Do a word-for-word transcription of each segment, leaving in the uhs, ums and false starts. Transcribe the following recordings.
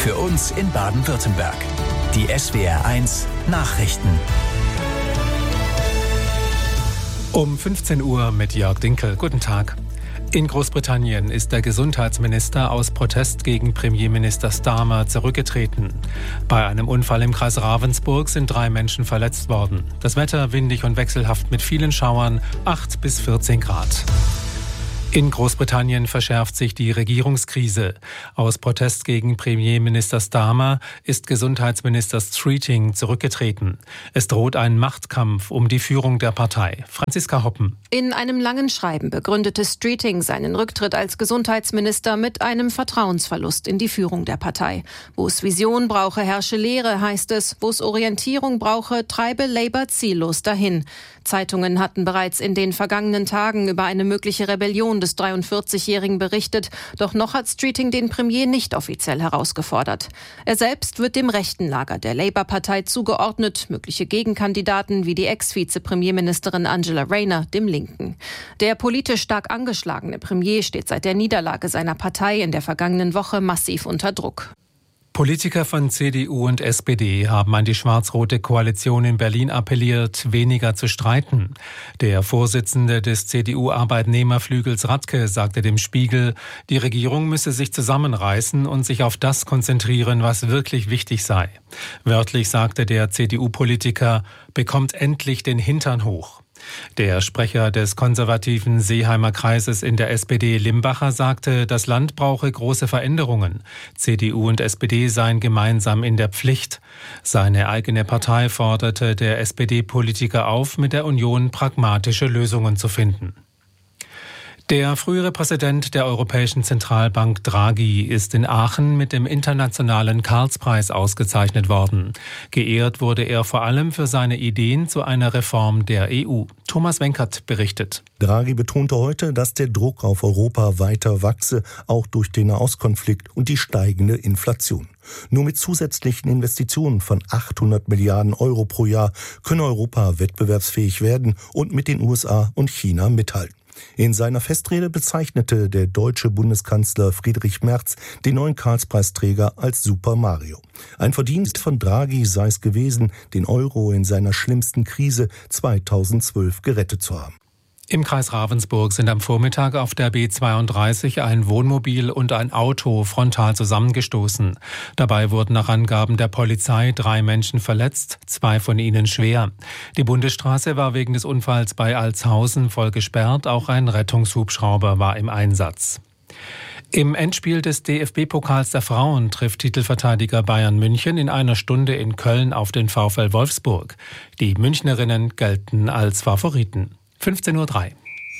für uns in Baden-Württemberg. Die S W R eins Nachrichten. Um fünfzehn Uhr mit Jörg Dinkel. Guten Tag. In Großbritannien ist der Gesundheitsminister aus Protest gegen Premierminister Starmer zurückgetreten. Bei einem Unfall im Kreis Ravensburg sind drei Menschen verletzt worden. Das Wetter windig und wechselhaft mit vielen Schauern, acht bis vierzehn Grad. In Großbritannien verschärft sich die Regierungskrise. Aus Protest gegen Premierminister Starmer ist Gesundheitsminister Streeting zurückgetreten. Es droht ein Machtkampf um die Führung der Partei. Franziska Hoppen. In einem langen Schreiben begründete Streeting seinen Rücktritt als Gesundheitsminister mit einem Vertrauensverlust in die Führung der Partei. Wo es Vision brauche, herrsche Lehre, heißt es. Wo es Orientierung brauche, treibe Labour ziellos dahin. Zeitungen hatten bereits in den vergangenen Tagen über eine mögliche Rebellion des dreiundvierzigjährigen berichtet. Doch noch hat Streeting den Premier nicht offiziell herausgefordert. Er selbst wird dem rechten Lager der Labour-Partei zugeordnet. Mögliche Gegenkandidaten wie die Ex-Vize-Premierministerin Angela Rayner dem Linken. Der politisch stark angeschlagene Premier steht seit der Niederlage seiner Partei in der vergangenen Woche massiv unter Druck. Politiker von C D U und S P D haben an die schwarz-rote Koalition in Berlin appelliert, weniger zu streiten. Der Vorsitzende des C D U-Arbeitnehmerflügels Radke sagte dem Spiegel, die Regierung müsse sich zusammenreißen und sich auf das konzentrieren, was wirklich wichtig sei. Wörtlich sagte der C D U-Politiker, bekommt endlich den Hintern hoch. Der Sprecher des konservativen Seeheimer Kreises in der S P D, Limbacher, sagte, das Land brauche große Veränderungen. C D U und S P D seien gemeinsam in der Pflicht. Seine eigene Partei forderte der S P D-Politiker auf, mit der Union pragmatische Lösungen zu finden. Der frühere Präsident der Europäischen Zentralbank Draghi ist in Aachen mit dem internationalen Karlspreis ausgezeichnet worden. Geehrt wurde er vor allem für seine Ideen zu einer Reform der E U. Thomas Wenkert berichtet. Draghi betonte heute, dass der Druck auf Europa weiter wachse, auch durch den Nahostkonflikt und die steigende Inflation. Nur mit zusätzlichen Investitionen von achthundert Milliarden Euro pro Jahr könne Europa wettbewerbsfähig werden und mit den U S A und China mithalten. In seiner Festrede bezeichnete der deutsche Bundeskanzler Friedrich Merz den neuen Karlspreisträger als Super Mario. Ein Verdienst von Draghi sei es gewesen, den Euro in seiner schlimmsten Krise zweitausendzwölf gerettet zu haben. Im Kreis Ravensburg sind am Vormittag auf der B zweiunddreißig ein Wohnmobil und ein Auto frontal zusammengestoßen. Dabei wurden nach Angaben der Polizei drei Menschen verletzt, zwei von ihnen schwer. Die Bundesstraße war wegen des Unfalls bei Altshausen voll gesperrt, auch ein Rettungshubschrauber war im Einsatz. Im Endspiel des D F B-Pokals der Frauen trifft Titelverteidiger Bayern München in einer Stunde in Köln auf den VfL Wolfsburg. Die Münchnerinnen gelten als Favoriten. fünfzehn Uhr drei.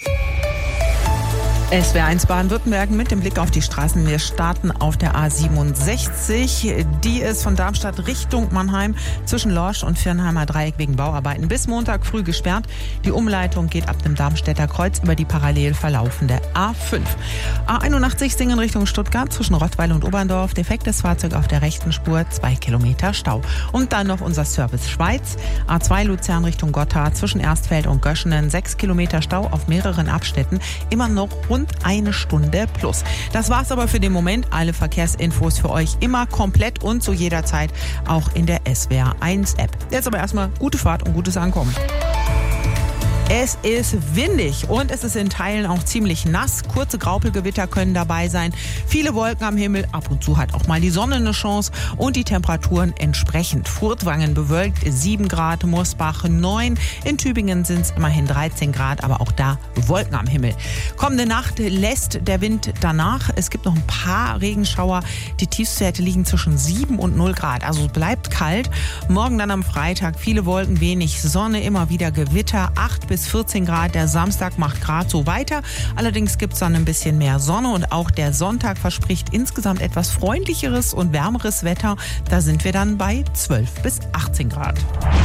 S W R eins Baden-Württemberg mit dem Blick auf die Straßen. Wir starten auf der A siebenundsechzig. Die ist von Darmstadt Richtung Mannheim zwischen Lorsch und Viernheimer Dreieck wegen Bauarbeiten bis Montag früh gesperrt. Die Umleitung geht ab dem Darmstädter Kreuz über die parallel verlaufende A fünf. A einundachtzig Singen Richtung Stuttgart zwischen Rottweil und Oberndorf. Defektes Fahrzeug auf der rechten Spur, zwei Kilometer Stau. Und dann noch unser Service Schweiz. A zwei Luzern Richtung Gotthard zwischen Erstfeld und Göschenen. Sechs Kilometer Stau auf mehreren Abschnitten. Immer noch rund eine Stunde plus. Das war's aber für den Moment. Alle Verkehrsinfos für euch immer komplett und zu jeder Zeit auch in der S W R eins App. Jetzt aber erstmal gute Fahrt und gutes Ankommen. Es ist windig und es ist in Teilen auch ziemlich nass. Kurze Graupelgewitter können dabei sein. Viele Wolken am Himmel. Ab und zu hat auch mal die Sonne eine Chance. Und die Temperaturen entsprechend. Furtwangen bewölkt sieben Grad, Mosbach neun. In Tübingen sind es immerhin dreizehn Grad, aber auch da Wolken am Himmel. Kommende Nacht lässt der Wind danach. Es gibt noch ein paar Regenschauer. Die Tiefstwerte liegen zwischen sieben und null Grad. Also es bleibt kalt. Morgen dann am Freitag viele Wolken, wenig Sonne, immer wieder Gewitter. acht bis vierzehn Grad. Der Samstag macht gerade so weiter. Allerdings gibt es dann ein bisschen mehr Sonne und auch der Sonntag verspricht insgesamt etwas freundlicheres und wärmeres Wetter. Da sind wir dann bei zwölf bis achtzehn Grad.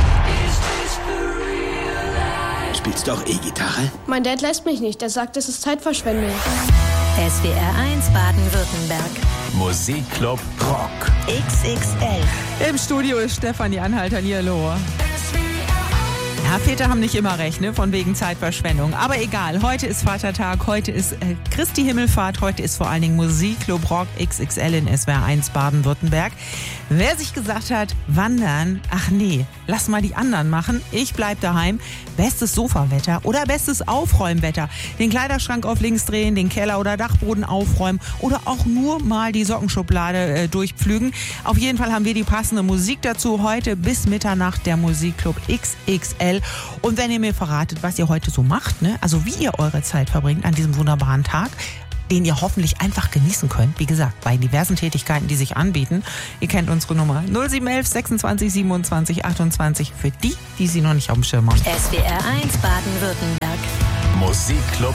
Spielst du auch E-Gitarre? Mein Dad lässt mich nicht. Er sagt, es ist Zeitverschwendung. S W R eins Baden-Württemberg. Musikclub Rock. X X L. Im Studio ist Stefanie Anhalter. Hallo. Ja, Väter haben nicht immer recht, ne? Von wegen Zeitverschwendung. Aber egal, heute ist Vatertag, heute ist äh, Christi Himmelfahrt, heute ist vor allen Dingen Musikclub Rock X X L in S W R eins Baden-Württemberg. Wer sich gesagt hat, wandern, ach nee, lass mal die anderen machen, ich bleib daheim. Bestes Sofawetter oder bestes Aufräumwetter. Den Kleiderschrank auf links drehen, den Keller oder Dachboden aufräumen oder auch nur mal die Sockenschublade äh, durchpflügen. Auf jeden Fall haben wir die passende Musik dazu. Heute bis Mitternacht der Musikclub X X L. Und wenn ihr mir verratet, was ihr heute so macht, ne, also wie ihr eure Zeit verbringt an diesem wunderbaren Tag, den ihr hoffentlich einfach genießen könnt. Wie gesagt, bei diversen Tätigkeiten, die sich anbieten. Ihr kennt unsere Nummer null sieben eins elf sechsundzwanzig siebenundzwanzig achtundzwanzig für die, die sie noch nicht auf dem Schirm haben. S W R eins Baden-Württemberg. Musikclub